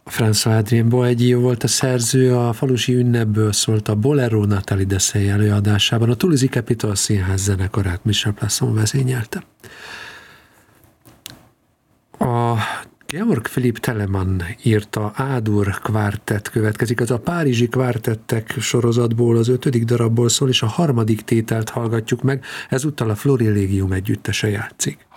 François Adrien Boieldieu volt a szerző, a Falusi ünnepből szólt a Bolero Nathalie Dessay előadásában. A Toulouse Capitol Színház zenekarát Michel Plasson vezényelte. A Georg Philipp Telemann írta A-dur kvártett következik, az a Párizsi kvártettek sorozatból az 5. darabból szól, és a 3. tételt hallgatjuk meg, ezúttal a Florilegium együttese játszik.